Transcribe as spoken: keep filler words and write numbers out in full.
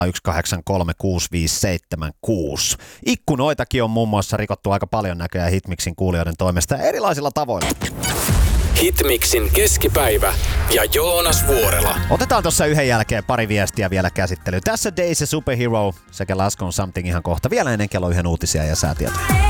yksi kahdeksan kolme kuusi viisi seitsemän kuusi. Ikkunoitakin on muun muassa rikottu aika paljon näköjään Hitmixin kuulijoiden toimesta erilaisilla tavoilla. Hitmixin keskipäivä ja Joonas Vuorela. Otetaan tuossa yhden jälkeen pari viestiä vielä käsittelyyn. Tässä Days ja Superhero sekä Last on Something ihan kohta. Vielä ennen kello yhden uutisia ja säätietoja.